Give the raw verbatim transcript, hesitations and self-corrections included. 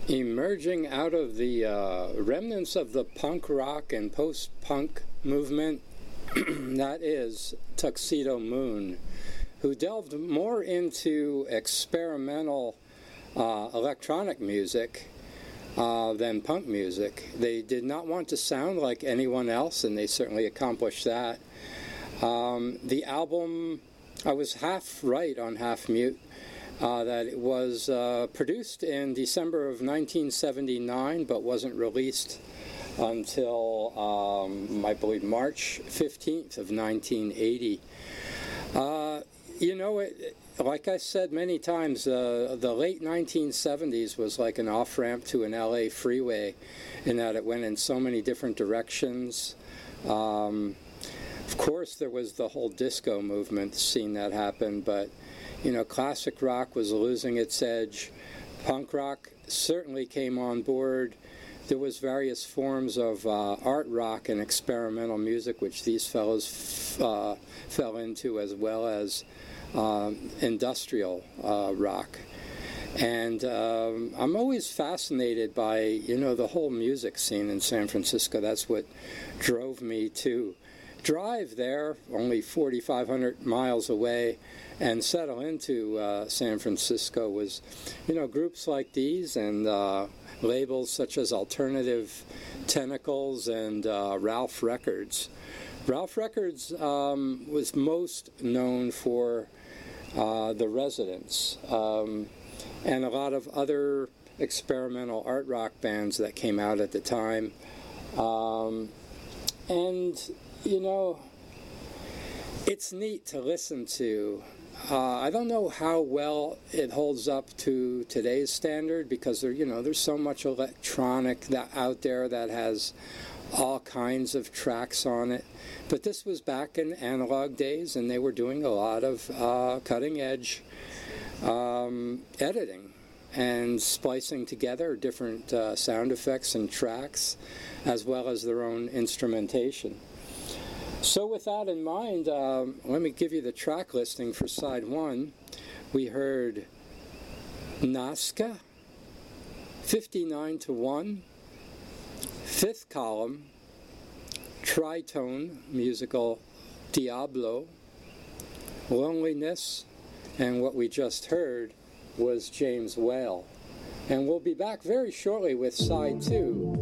Emerging out of the uh, remnants of the punk rock and post-punk movement, that is Tuxedo Moon, who delved more into experimental uh, electronic music uh, than punk music. They did not want to sound like anyone else, and they certainly accomplished that. Um, the album, I was half right on Half Mute, uh, that it was uh, produced in December of nineteen seventy-nine, but wasn't released until, um, I believe, March fifteenth of nineteen eighty. Uh, you know, it, like I said many times, uh, the late nineteen seventies was like an off-ramp to an L A freeway in that it went in so many different directions. Um, of course, there was the whole disco movement, seeing that happen, but, you know, classic rock was losing its edge. Punk rock certainly came on board. There was various forms of uh, art rock and experimental music, which these fellows uh, fell into, as well as uh, industrial uh, rock. And um, I'm always fascinated by, you know, the whole music scene in San Francisco. That's what drove me to drive there, only forty-five hundred miles away, and settle into uh, San Francisco was, you know, groups like these and uh, labels such as Alternative Tentacles and uh, Ralph Records. Ralph Records um, was most known for uh, The Residents um, and a lot of other experimental art rock bands that came out at the time. Um, and, you know, it's neat to listen to. Uh, I don't know how well it holds up to today's standard, because there, you know, there's so much electronic that out there that has all kinds of tracks on it. But this was back in analog days, and they were doing a lot of uh, cutting-edge um, editing and splicing together different uh, sound effects and tracks, as well as their own instrumentation. So with that in mind, um, let me give you the track listing for side one. We heard Nazca, fifty-nine to one, Fifth Column, Tritone musical Diablo, Loneliness, and what we just heard was James Whale. And we'll be back very shortly with side two.